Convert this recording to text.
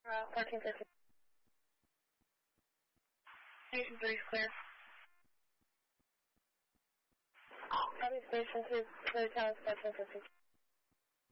1450. Station 3 is clear. Copy Station 2, clear tower, 1450.